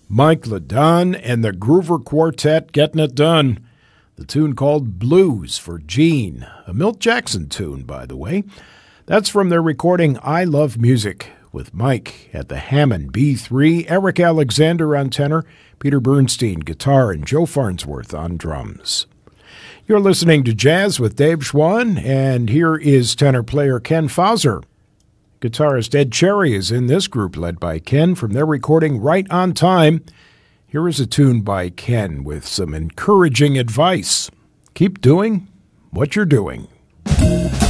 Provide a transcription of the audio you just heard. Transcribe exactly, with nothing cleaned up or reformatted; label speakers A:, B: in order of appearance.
A: Mike LeDon and the Groover Quartet getting it done. The tune called Blues for Gene, a Milt Jackson tune, by the way. That's from their recording I Love Music, with Mike at the Hammond B three, Eric Alexander on tenor, Peter Bernstein guitar, and Joe Farnsworth on drums. You're listening to Jazz with Dave Schwann, and here is tenor player Ken Fauser. Guitarist Ed Cherry is in this group, led by Ken, from their recording Right on Time. Here is a tune by Ken with some encouraging advice. Keep doing what you're doing.